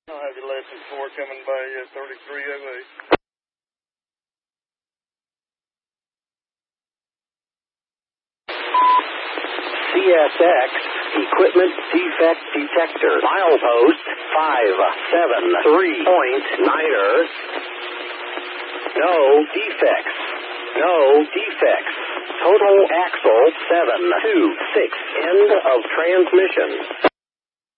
I'll have your lesson 4 coming by 3308. CSX Equipment Defect Detector. Milepost 573.9er. No defects. No defects. Total axle 726. End of transmission.